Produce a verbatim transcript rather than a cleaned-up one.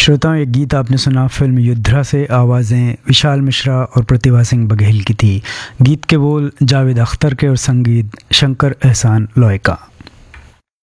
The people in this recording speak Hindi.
श्रोताओं, एक गीत आपने सुना फिल्म युद्धा से। आवाज़ें विशाल मिश्रा और प्रतिभा सिंह बघेल की थी। गीत के बोल जावेद अख्तर के और संगीत शंकर एहसान लोई का।